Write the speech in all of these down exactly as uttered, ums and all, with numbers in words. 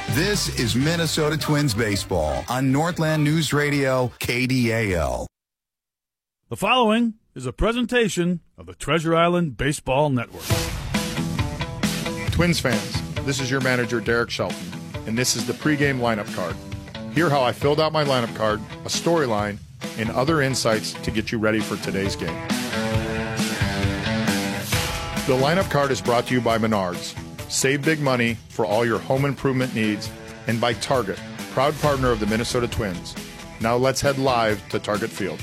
This is Minnesota Twins baseball on Northland News Radio, K D A L. The following is a presentation of the Treasure Island Baseball Network. Twins fans, this is your manager, Derek Shelton, and this is the pregame lineup card. Hear how I filled out my lineup card, a storyline, and other insights to get you ready for today's game. The lineup card is brought to you by Menards. Save big money for all your home improvement needs, and by Target, proud partner of the Minnesota Twins. Now let's head live to Target Field.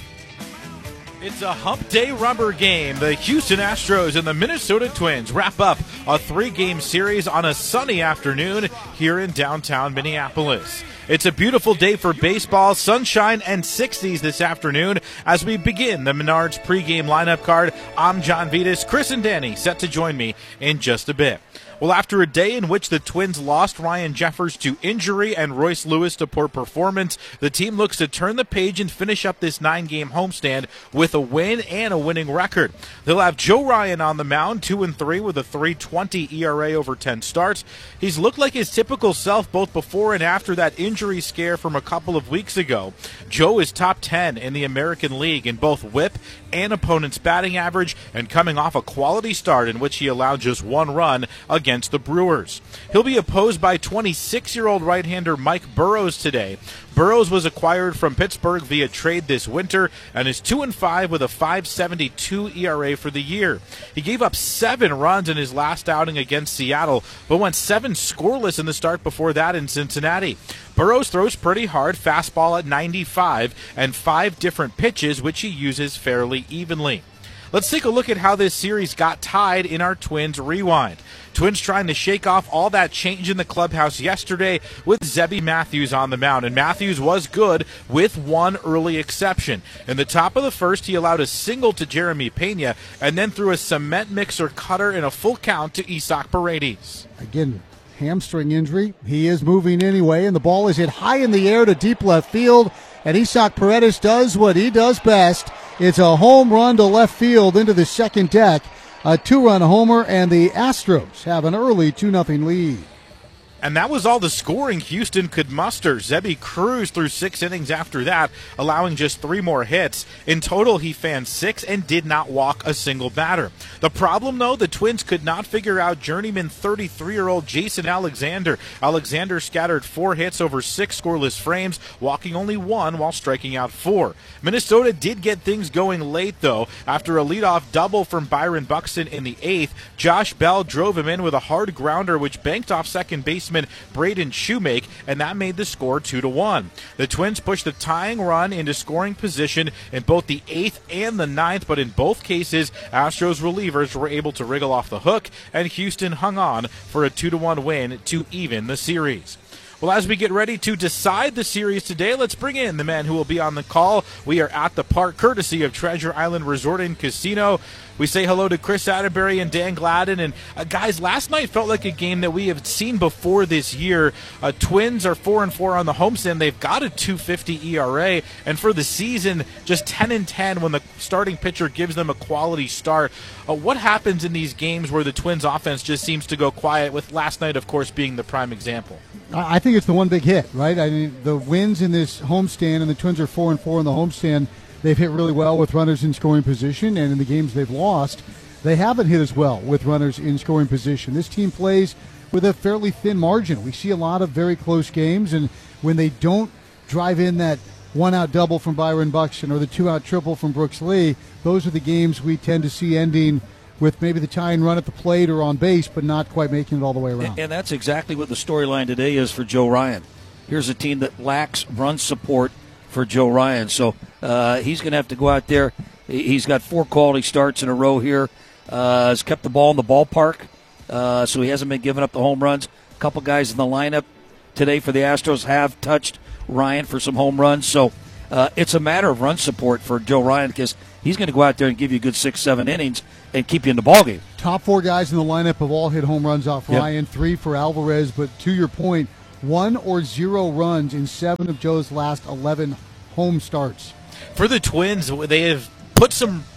It's a hump day rubber game. The Houston Astros and the Minnesota Twins wrap up a three-game series on a sunny afternoon here in downtown Minneapolis. It's a beautiful day for baseball, sunshine, and sixties this afternoon as we begin the Menards pregame lineup card. I'm John Vitas. Chris and Danny set to join me in just a bit. Well, after a day in which the Twins lost Ryan Jeffers to injury and Royce Lewis to poor performance, the team looks to turn the page and finish up this nine-game homestand with a win and a winning record. They'll have Joe Ryan on the mound, two and three with a three twenty E R A over ten starts. He's looked like his typical self both before and after that injury scare from a couple of weeks ago. Joe is top ten in the American League in both whip and opponent's batting average, and coming off a quality start in which he allowed just one run against the Brewers. He'll be opposed by twenty-six-year-old right-hander Mike Burrows today. Burrows was acquired from Pittsburgh via trade this winter and is two and five with a five seventy-two E R A for the year. He gave up seven runs in his last outing against Seattle, but went seven scoreless in the start before that in Cincinnati. Burrows throws pretty hard, fastball at ninety-five, and five different pitches, which he uses fairly evenly. Let's take a look at how this series got tied in our Twins Rewind. Twins trying to shake off all that change in the clubhouse yesterday with Zebby Matthews on the mound, and Matthews was good with one early exception. In the top of the first, he allowed a single to Jeremy Pena and then threw a cement mixer cutter in a full count to Isaac Paredes. Again, hamstring injury. He is moving anyway, and the ball is hit high in the air to deep left field, and Isaac Paredes does what he does best. It's a home run to left field into the second deck. A two-run homer, and the Astros have an early two nothing lead. And that was all the scoring Houston could muster. Zebby cruised through six innings after that, allowing just three more hits. In total, he fanned six and did not walk a single batter. The problem, though, the Twins could not figure out journeyman thirty-three-year-old Jason Alexander. Alexander scattered four hits over six scoreless frames, walking only one while striking out four. Minnesota did get things going late, though. After a leadoff double from Byron Buxton in the eighth, Josh Bell drove him in with a hard grounder, which banked off second baseman Braden Shoemake, and that made the score two to one. The Twins pushed the tying run into scoring position in both the eighth and the ninth, but in both cases, Astros relievers were able to wriggle off the hook, and Houston hung on for a two to one win to even the series. Well, as we get ready to decide the series today, let's bring in the man who will be on the call. We are at the park, courtesy of Treasure Island Resort and Casino. We say hello to Chris Atterbury and Dan Gladden. And, uh, guys, last night felt like a game that we have seen before this year. Uh, Twins are four and four on the homestand. They've got a two fifty E R A. And for the season, just ten and ten when the starting pitcher gives them a quality start. Uh, what happens in these games where the Twins offense just seems to go quiet, with last night, of course, being the prime example? I think it's the one big hit, right? I mean, the wins in this homestand, and the Twins are four and four in the homestand. They've hit really well with runners in scoring position, and in the games they've lost, they haven't hit as well with runners in scoring position. This team plays with a fairly thin margin. We see a lot of very close games, and when they don't drive in that one-out double from Byron Buxton or the two-out triple from Brooks Lee, those are the games we tend to see ending with maybe the tying run at the plate or on base, but not quite making it all the way around. And that's exactly what the storyline today is for Joe Ryan. Here's a team that lacks run support for Joe Ryan. So uh, he's going to have to go out there. He's got four quality starts in a row here. Uh, has kept the ball in the ballpark, uh, so he hasn't been giving up the home runs. A couple guys in the lineup today for the Astros have touched Ryan for some home runs. So uh, it's a matter of run support for Joe Ryan, because he's going to go out there and give you a good six, seven innings and keep you in the ballgame. Top four guys in the lineup have all hit home runs off yep. Ryan, three for Alvarez. But to your point, one or zero runs in seven of Joe's last eleven home starts. For the Twins, they have put some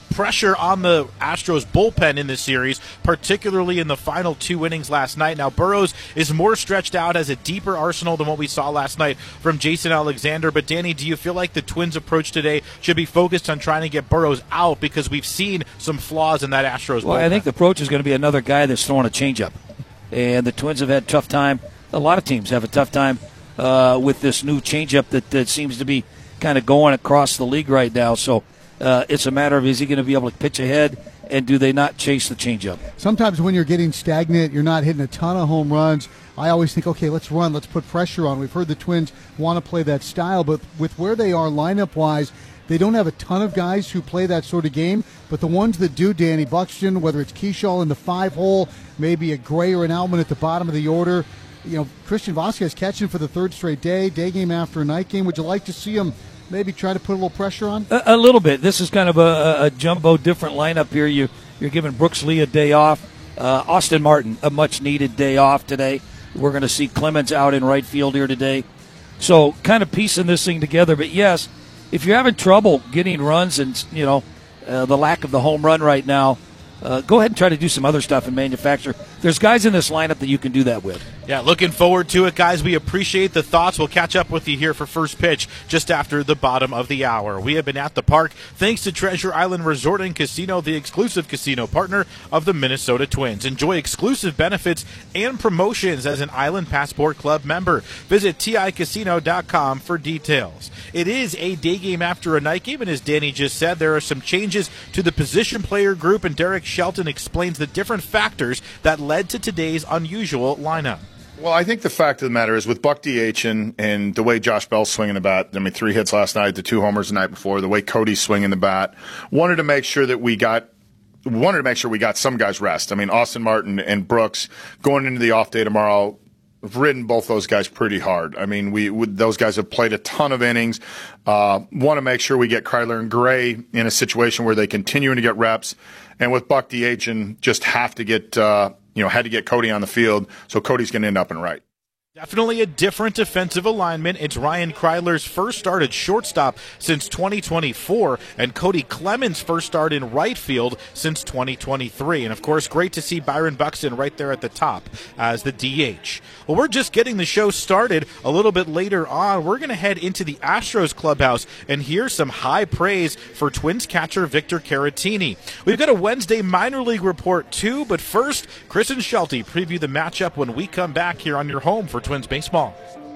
pressure on the Astros bullpen in this series, particularly in the final two innings last night. Now, Burrows is more stretched out, has a deeper arsenal than what we saw last night from Jason Alexander. But, Danny, do you feel like the Twins' approach today should be focused on trying to get Burrows out because we've seen some flaws in that Astros well, bullpen? I think the approach is going to be another guy that's throwing a changeup. And the Twins have had a tough time. A lot of teams have a tough time uh, with this new changeup that, that seems to be kind of going across the league right now. So uh, it's a matter of, is he going to be able to pitch ahead, and do they not chase the changeup? Sometimes when you're getting stagnant, you're not hitting a ton of home runs, I always think, okay, let's run, let's put pressure on. We've heard the Twins want to play that style, but with where they are lineup-wise, they don't have a ton of guys who play that sort of game, but the ones that do, Danny Buxton, whether it's Keyshaw in the five-hole, maybe a Gray or an Allman at the bottom of the order, you know, Christian Vasquez catching for the third straight day, day game after a night game. Would you like to see him maybe try to put a little pressure on? A, a little bit. This is kind of a, a jumbo different lineup here. You, you're giving Brooks Lee a day off. Uh, Austin Martin, a much-needed day off today. We're going to see Clemens out in right field here today. So kind of piecing this thing together. But, yes, if you're having trouble getting runs and, you know, uh, the lack of the home run right now, uh, go ahead and try to do some other stuff and manufacture. There's guys in this lineup that you can do that with. Yeah, looking forward to it, guys. We appreciate the thoughts. We'll catch up with you here for First Pitch just after the bottom of the hour. We have been at the park thanks to Treasure Island Resort and Casino, the exclusive casino partner of the Minnesota Twins. Enjoy exclusive benefits and promotions as an Island Passport Club member. Visit T I casino dot com for details. It is a day game after a night game, and as Danny just said, there are some changes to the position player group, and Derek Shelton explains the different factors that led to today's unusual lineup. Well, I think the fact of the matter is with Buck D H and, and the way Josh Bell's swinging the bat, I mean, three hits last night, the two homers the night before, the way Cody's swinging the bat, wanted to make sure that we got wanted to make sure we got some guys rest. I mean, Austin Martin and Brooks going into the off day tomorrow, have ridden both those guys pretty hard. I mean, we, we those guys have played a ton of innings. Uh, want to make sure we get Kryler and Gray in a situation where they continue to get reps, and with Buck D H and just have to get. Uh, You know, had to get Cody on the field, so Cody's going to end up in right. Definitely a different defensive alignment. It's Ryan Kryler's first start at shortstop since twenty twenty-four, and Cody Clemens' first start in right field since twenty twenty-three. And, of course, great to see Byron Buxton right there at the top as the D H. Well, we're just getting the show started. A little bit later on, we're going to head into the Astros clubhouse and hear some high praise for Twins catcher Victor Caratini. We've got a Wednesday minor league report, too, but first, Chris and Shelty preview the matchup when we come back here on your home for Twins baseball.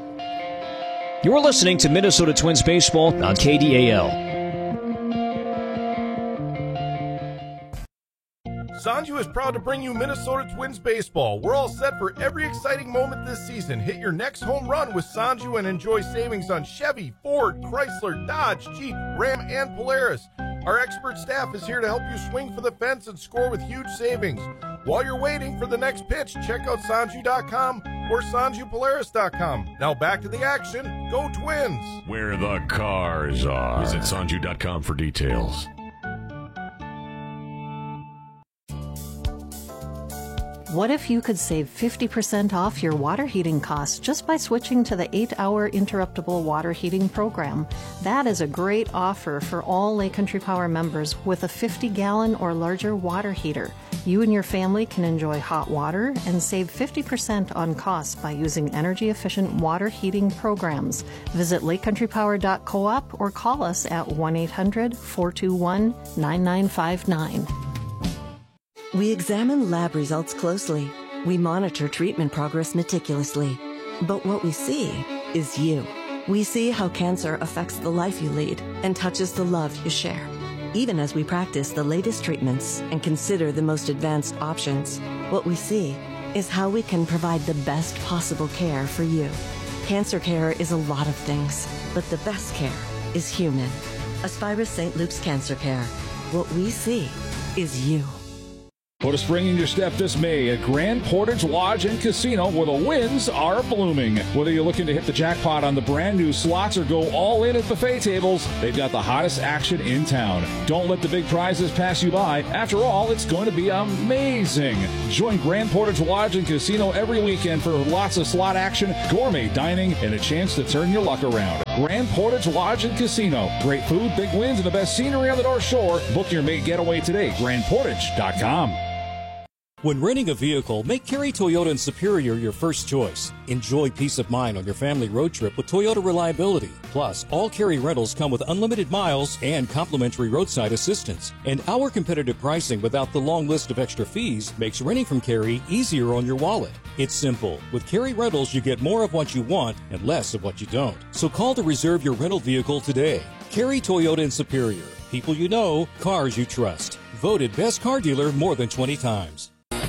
You're listening to Minnesota Twins baseball on K D A L. Sanju is proud to bring you Minnesota Twins baseball. We're all set for every exciting moment this season. Hit your next home run with Sanju and enjoy savings on Chevy, Ford, Chrysler, Dodge, Jeep, Ram, and Polaris. Our expert staff is here to help you swing for the fence and score with huge savings. While you're waiting for the next pitch, check out Sanju dot com or Sanju Polaris dot com. Now back to the action. Go Twins! Where the cars are. Visit Sanju dot com for details. What if you could save fifty percent off your water heating costs just by switching to the eight-hour interruptible water heating program? That is a great offer for all Lake Country Power members with a fifty gallon or larger water heater. You and your family can enjoy hot water and save fifty percent on costs by using energy-efficient water heating programs. Visit lake country power dot coop or call us at one eight hundred, four two one, nine nine five nine. We examine lab results closely. We monitor treatment progress meticulously. But what we see is you. We see how cancer affects the life you lead and touches the love you share. Even as we practice the latest treatments and consider the most advanced options, what we see is how we can provide the best possible care for you. Cancer care is a lot of things, but the best care is human. Aspirus Saint Luke's Cancer Care. What we see is you. Put a spring in your step this May at Grand Portage Lodge and Casino, where the winds are blooming. Whether you're looking to hit the jackpot on the brand new slots or go all in at buffet tables, they've got the hottest action in town. Don't let the big prizes pass you by. After all, it's going to be amazing. Join Grand Portage Lodge and Casino every weekend for lots of slot action, gourmet dining, and a chance to turn your luck around. Grand Portage Lodge and Casino. Great food, big wins, and the best scenery on the North Shore. Book your May getaway today. grand portage dot com. When renting a vehicle, make Cary Toyota in Superior your first choice. Enjoy peace of mind on your family road trip with Toyota reliability. Plus, all Cary rentals come with unlimited miles and complimentary roadside assistance. And our competitive pricing without the long list of extra fees makes renting from Cary easier on your wallet. It's simple. With Cary Rentals, you get more of what you want and less of what you don't. So call to reserve your rental vehicle today. Cary Toyota in Superior. People you know, cars you trust. Voted best car dealer more than twenty times.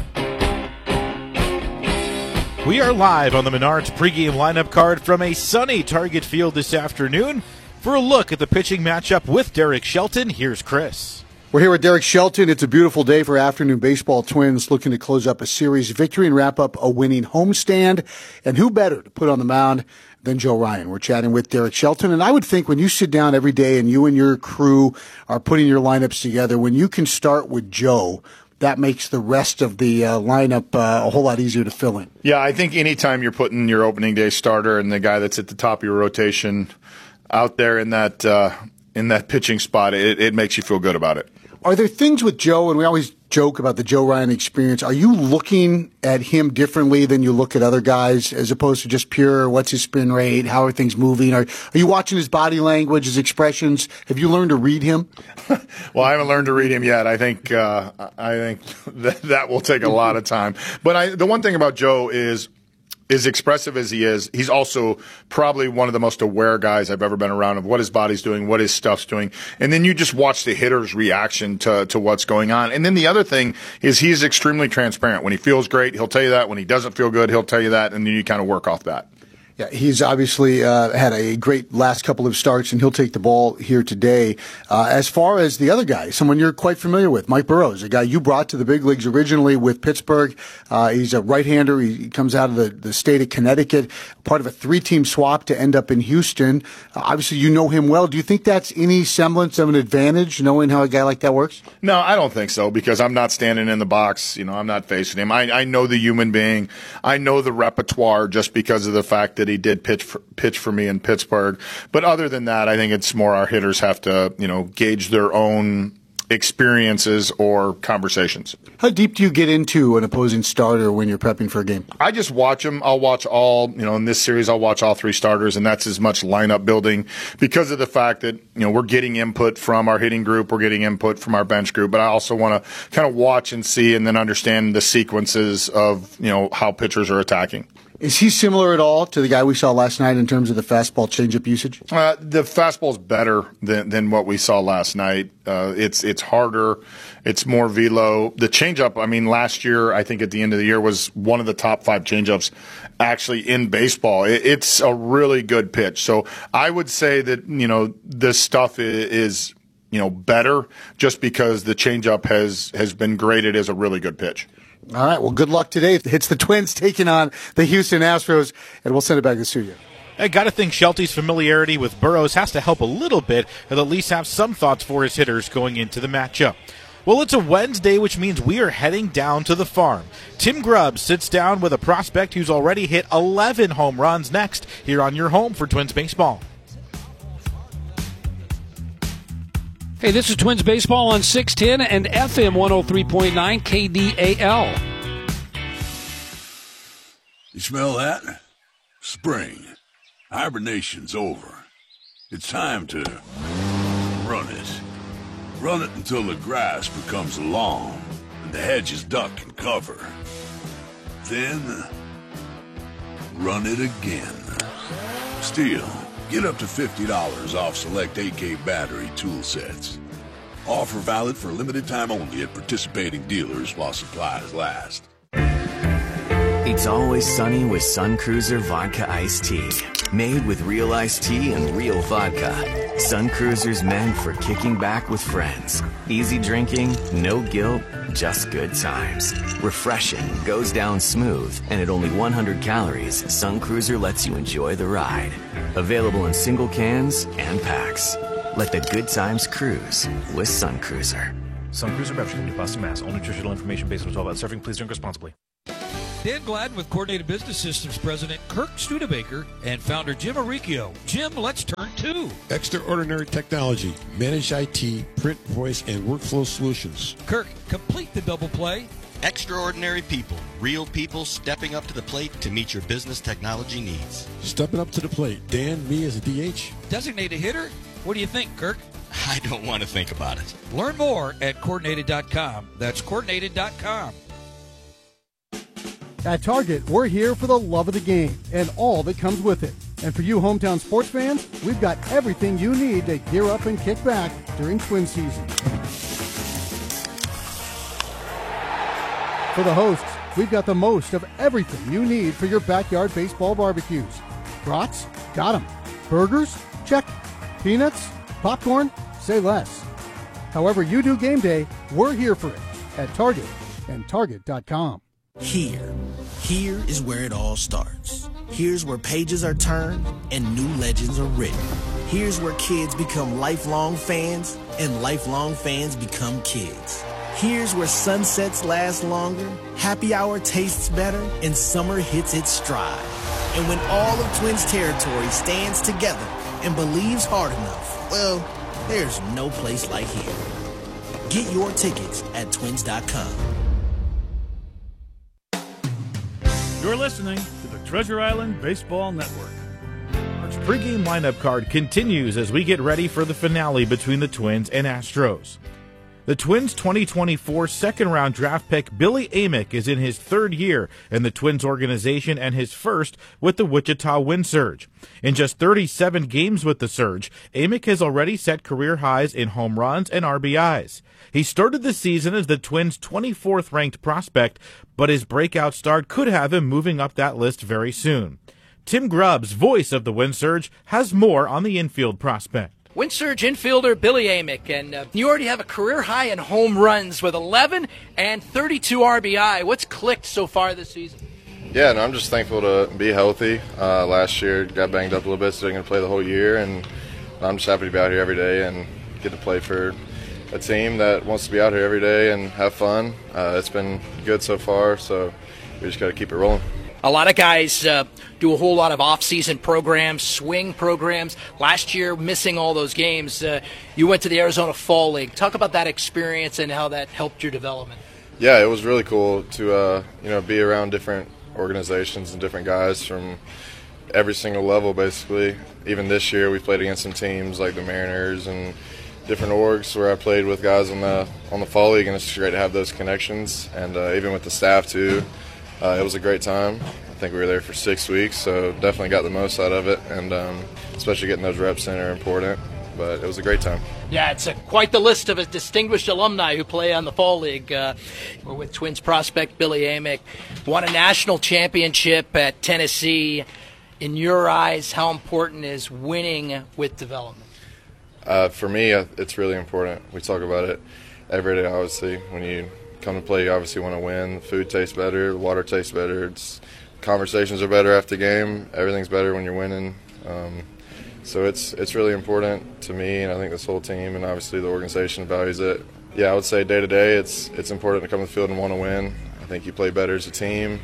We are live on the Menards pregame lineup card from a sunny Target Field this afternoon. For a look at the pitching matchup with Derek Shelton, here's Chris. We're here with Derek Shelton. It's a beautiful day for afternoon baseball. Twins looking to close up a series victory and wrap up a winning homestand. And who better to put on the mound than Joe Ryan? We're chatting with Derek Shelton. And I would think when you sit down every day and you and your crew are putting your lineups together, when you can start with Joe, that makes the rest of the uh, lineup uh, a whole lot easier to fill in. Yeah, I think anytime you're putting your opening day starter and the guy that's at the top of your rotation out there in that uh, in that pitching spot, it, it makes you feel good about it. Are there things with Joe, and we always joke about the Joe Ryan experience, are you looking at him differently than you look at other guys as opposed to just pure what's his spin rate, how are things moving? Are, are you watching his body language, his expressions? Have you learned to read him? Well, I haven't learned to read him yet. I think uh, I think that, that will take a lot of time. But I, the one thing about Joe is, as expressive as he is, he's also probably one of the most aware guys I've ever been around of what his body's doing, what his stuff's doing. And then you just watch the hitter's reaction to, to what's going on. And then the other thing is he's extremely transparent. When he feels great, he'll tell you that. When he doesn't feel good, he'll tell you that. And then you kind of work off that. Yeah, he's obviously uh, had a great last couple of starts, and he'll take the ball here today. Uh, as far as the other guy, someone you're quite familiar with, Mike Burrows, a guy you brought to the big leagues originally with Pittsburgh. Uh, he's a right-hander. He comes out of the, the state of Connecticut, part of a three-team swap to end up in Houston. Uh, obviously, you know him well. Do you think that's any semblance of an advantage, knowing how a guy like that works? No, I don't think so, because I'm not standing in the box. You know, I'm not facing him. I, I know the human being. I know the repertoire just because of the fact that he did pitch for, pitch for me in Pittsburgh. But other than that, I think it's more our hitters have to, you know, gauge their own experiences or conversations. How deep do you get into an opposing starter when you're prepping for a game? I just watch them. I'll watch all, you know, in this series, I'll watch all three starters, and that's as much lineup building because of the fact that, you know, we're getting input from our hitting group, we're getting input from our bench group, but I also want to kind of watch and see and then understand the sequences of, you know, how pitchers are attacking. Is he similar at all to the guy we saw last night in terms of the fastball changeup usage? Uh, the fastball's better than, than what we saw last night. Uh, it's it's harder. It's more velo. The changeup, I mean, last year, I think at the end of the year, was one of the top five changeups actually in baseball. It, it's a really good pitch. So I would say that, you know, this stuff is, is you know, better just because the changeup has, has been graded as a really good pitch. All right, well, good luck today. It's the Twins taking on the Houston Astros, and we'll send it back to the studio. I got to think Shelty's familiarity with Burrows has to help a little bit, and at least have some thoughts for his hitters going into the matchup. Well, it's a Wednesday, which means we are heading down to the farm. Tim Grubbs sits down with a prospect who's already hit eleven home runs next here on your home for Twins baseball. Hey, this is Twins Baseball on six ten and F M one oh three point nine K D A L. You smell that? Spring. Hibernation's over. It's time to run it. Run it until the grass becomes long and the hedges duck and cover. Then, run it again. Still, get up to fifty dollars off select A K battery tool sets. Offer valid for a limited time only at participating dealers while supplies last. It's always sunny with Sun Cruiser Vodka Iced Tea. Made with real iced tea and real vodka. Sun Cruiser's meant for kicking back with friends. Easy drinking, no guilt, just good times. Refreshing, goes down smooth, and at only one hundred calories, Sun Cruiser lets you enjoy the ride. Available in single cans and packs. Let the good times cruise with Sun Cruiser. Sun Cruiser, Beverage Company, Boston, Mass. All nutritional information based on twelve ounce serving. Please drink responsibly. Dan Gladden with Coordinated Business Systems President Kirk Studebaker and founder Jim Arricchio. Jim, let's turn to Extraordinary Technology, Managed I T, Print, Voice, and Workflow Solutions. Kirk, complete the double play. Extraordinary people, real people stepping up to the plate to meet your business technology needs. Stepping up to the plate. Dan, me as a D H. Designated hitter? What do you think, Kirk? I don't want to think about it. Learn more at coordinated dot com. That's coordinated dot com. At Target, we're here for the love of the game and all that comes with it. And for you hometown sports fans, we've got everything you need to gear up and kick back during Twin season. For the hosts, we've got the most of everything you need for your backyard baseball barbecues. Brats? Got 'em. Burgers? Check. Peanuts? Popcorn? Say less. However you do game day, we're here for it at Target and Target dot com. Here. Here is where it all starts. Here's where pages are turned and new legends are written. Here's where kids become lifelong fans and lifelong fans become kids. Here's where sunsets last longer, happy hour tastes better, and summer hits its stride. And when all of Twins territory stands together and believes hard enough, well, there's no place like here. Get your tickets at twins dot com. You're listening to the Treasure Island Baseball Network. Our pregame lineup card continues as we get ready for the finale between the Twins and Astros. The Twins' twenty twenty-four second-round draft pick Billy Amick is in his third year in the Twins organization and his first with the Wichita Wind Surge. In just thirty-seven games with the Surge, Amick has already set career highs in home runs and R B Is. He started the season as the Twins' twenty-fourth ranked prospect, but his breakout start could have him moving up that list very soon. Tim Grubbs, voice of the Wind Surge, has more on the infield prospect. Wind Surge infielder Billy Amick, and uh, you already have a career high in home runs with eleven and thirty-two R B I. What's clicked so far this season? Yeah, no, I'm just thankful to be healthy. Uh, last year got banged up a little bit, so I'm going to play the whole year, and I'm just happy to be out here every day and get to play for a team that wants to be out here every day and have fun. Uh, it's been good so far, so we just got to keep it rolling. A lot of guys uh, do a whole lot of off-season programs, swing programs. Last year, missing all those games, uh, you went to the Arizona Fall League. Talk about that experience and how that helped your development. Yeah, it was really cool to uh, you know be around different organizations and different guys from every single level, basically. Even this year, we played against some teams like the Mariners and different orgs where I played with guys on the on the Fall League, and it's great to have those connections. And uh, even with the staff too. Uh, it was a great time. I think we were there for six weeks, so definitely got the most out of it, and um, especially getting those reps in are important, but it was a great time. Yeah, it's a, quite the list of distinguished alumni who play on the Fall League. Uh, we're with Twins prospect Billy Amick. Won a national championship at Tennessee. In your eyes, how important is winning with development? Uh, for me, it's really important. We talk about it every day, obviously. When you come to play, you obviously want to win. The food tastes better, the water tastes better, it's, conversations are better after the game, everything's better when you're winning. Um, so it's it's really important to me, and I think this whole team and obviously the organization values it. Yeah, I would say day to day it's it's important to come to the field and want to win. I think you play better as a team,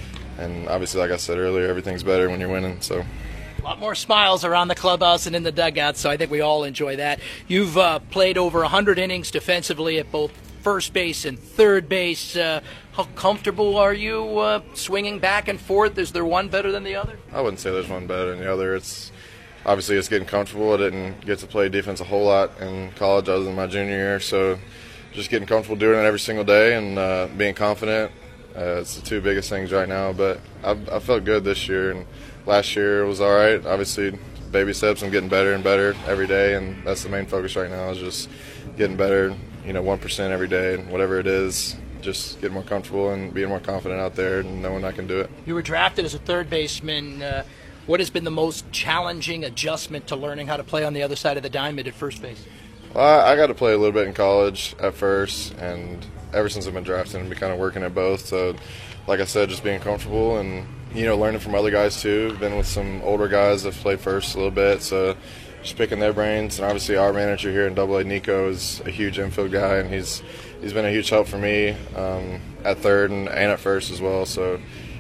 and obviously, like I said earlier, everything's better when you're winning. So. A lot more smiles around the clubhouse and in the dugout, so I think we all enjoy that. You've uh, played over one hundred innings defensively at both first base and third base. Uh, how comfortable are you uh, swinging back and forth? Is there one better than the other? I wouldn't say there's one better than the other. It's obviously it's getting comfortable. I didn't get to play defense a whole lot in college other than my junior year, so just getting comfortable doing it every single day and uh, being confident. Uh, it's the two biggest things right now, but I've, I felt good this year, and last year was all right. Obviously, baby steps and getting better and better every day, and that's the main focus right now is just getting better, you know, one percent every day, and whatever it is, just getting more comfortable and being more confident out there and knowing I can do it. You were drafted as a third baseman. Uh, what has been the most challenging adjustment to learning how to play on the other side of the diamond at first base? Well, I, I got to play a little bit in college at first, and ever since I've been drafted, I've been kind of working at both. So, like I said, just being comfortable and, you know, learning from other guys too. I've been with some older guys that played first a little bit, so just picking their brains. And obviously our manager here in Double A, Nico, is a huge infield guy, and he's he's been a huge help for me um, at third and, and at first as well. So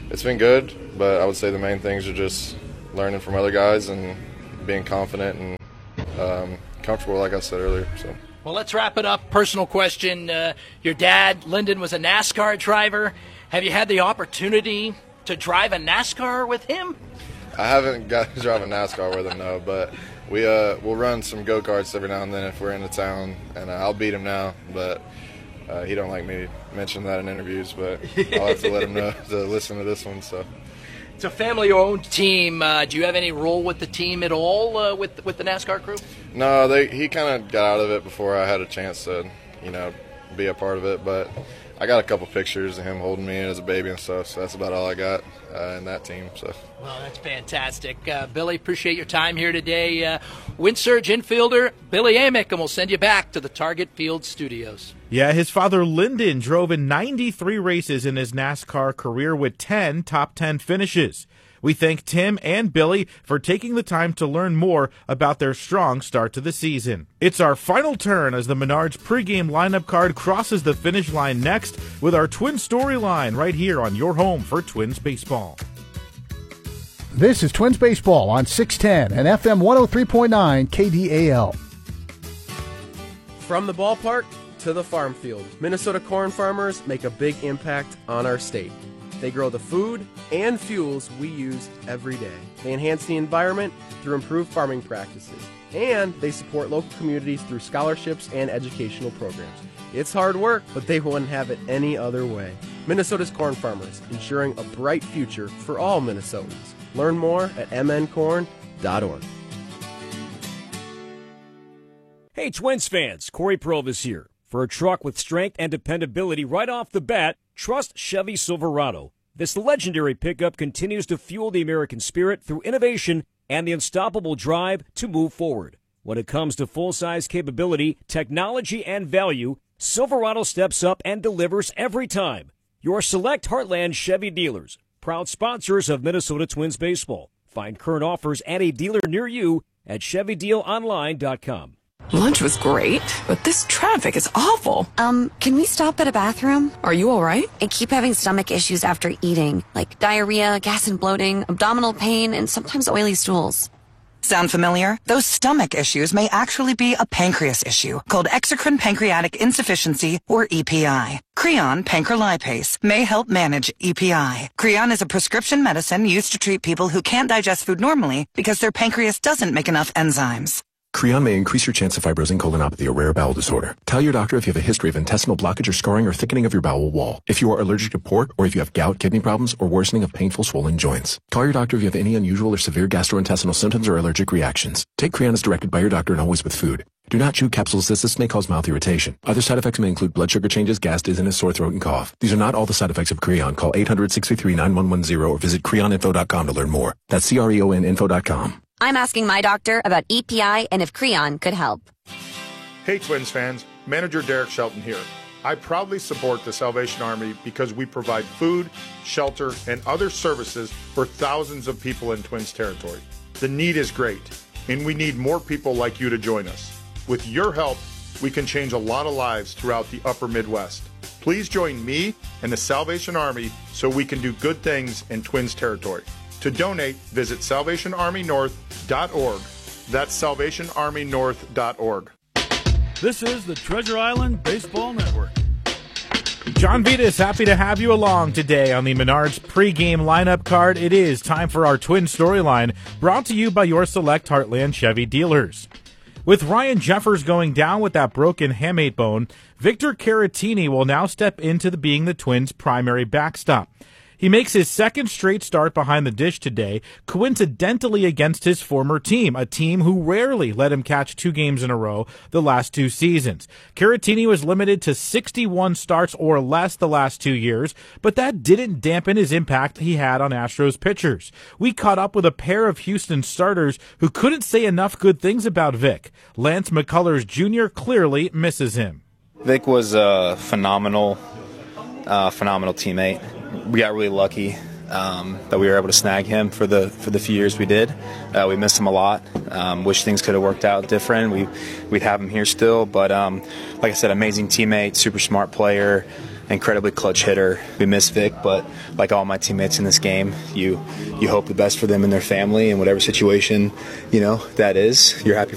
it's been good, but I would say the main things are just learning from other guys and being confident and um, comfortable, like I said earlier. So. Well, let's wrap it up. Personal question. Uh, your dad, Lyndon, was a NASCAR driver. Have you had the opportunity to drive a NASCAR with him? I haven't got to drive a NASCAR with him, no, but we, uh, we'll run some go-karts every now and then if we're in the town, and uh, I'll beat him now, but uh, he don't like me mentioning that in interviews, but I'll have to let him know to listen to this one. So. It's a family-owned team. Uh, do you have any role with the team at all uh, with with the NASCAR crew? No, they, he kind of got out of it before I had a chance to, you know, be a part of it. But I got a couple pictures of him holding me as a baby and stuff, so that's about all I got uh, in that team. So. Well, that's fantastic. Uh, Billy, appreciate your time here today. Uh, Windsurge infielder Billy Amick, and we'll send you back to the Target Field studios. Yeah, his father Lyndon drove in ninety-three races in his NASCAR career with ten top ten finishes. We thank Tim and Billy for taking the time to learn more about their strong start to the season. It's our final turn as the Menards pregame lineup card crosses the finish line next with our Twins storyline right here on your home for Twins baseball. This is Twins baseball on six ten and F M one oh three point nine K D A L. From the ballpark to the farm field, Minnesota corn farmers make a big impact on our state. They grow the food and fuels we use every day. They enhance the environment through improved farming practices, and they support local communities through scholarships and educational programs. It's hard work, but they wouldn't have it any other way. Minnesota's corn farmers, ensuring a bright future for all Minnesotans. Learn more at m n corn dot org. Hey, Twins fans, Corey Provis here. For a truck with strength and dependability right off the bat, trust Chevy Silverado. This legendary pickup continues to fuel the American spirit through innovation and the unstoppable drive to move forward. When it comes to full-size capability, technology, and value, Silverado steps up and delivers every time. Your select Heartland Chevy dealers, proud sponsors of Minnesota Twins baseball. Find current offers and a dealer near you at chevy deal online dot com. Lunch was great, but this traffic is awful. Um, can we stop at a bathroom? Are you all right? I keep having stomach issues after eating, like diarrhea, gas and bloating, abdominal pain, and sometimes oily stools. Sound familiar? Those stomach issues may actually be a pancreas issue called exocrine pancreatic insufficiency, or E P I. Creon pancrelipase may help manage E P I. Creon is a prescription medicine used to treat people who can't digest food normally because their pancreas doesn't make enough enzymes. Creon may increase your chance of fibrosing colonopathy, a rare bowel disorder. Tell your doctor if you have a history of intestinal blockage or scarring or thickening of your bowel wall. If you are allergic to pork, or if you have gout, kidney problems, or worsening of painful swollen joints. Call your doctor if you have any unusual or severe gastrointestinal symptoms or allergic reactions. Take Creon as directed by your doctor and always with food. Do not chew capsules as this may cause mouth irritation. Other side effects may include blood sugar changes, gas, dizziness, sore throat, and cough. These are not all the side effects of Creon. Call eight hundred, six three three, nine one one zero or visit creon info dot com to learn more. That's C R E O N info dot com. I'm asking my doctor about E P I and if Creon could help. Hey, Twins fans. Manager Derek Shelton here. I proudly support the Salvation Army because we provide food, shelter, and other services for thousands of people in Twins territory. The need is great, and we need more people like you to join us. With your help, we can change a lot of lives throughout the upper Midwest. Please join me and the Salvation Army so we can do good things in Twins territory. To donate, visit salvation army north dot org. That's salvation army north dot org. This is the Treasure Island Baseball Network. John Vita is happy to have you along today on the Menards pregame lineup card. It is time for our Twin storyline, brought to you by your select Heartland Chevy dealers. With Ryan Jeffers going down with that broken hamate bone, Victor Caratini will now step into the being the Twins' primary backstop. He makes his second straight start behind the dish today, coincidentally against his former team, a team who rarely let him catch two games in a row the last two seasons. Caratini was limited to sixty-one starts or less the last two years, but that didn't dampen his impact he had on Astros pitchers. We caught up with a pair of Houston starters who couldn't say enough good things about Vic. Lance McCullers Junior clearly misses him. Vic was a phenomenal, uh, phenomenal teammate. We got really lucky um, that we were able to snag him for the for the few years we did. Uh, we missed him a lot. Um, wish things could have worked out different. We we'd have him here still, but um, like I said, amazing teammate, super smart player. incredibly clutch hitter. We miss Vic, but like all my teammates in this game, you you hope the best for them and their family in whatever situation, you know, that is. You're happy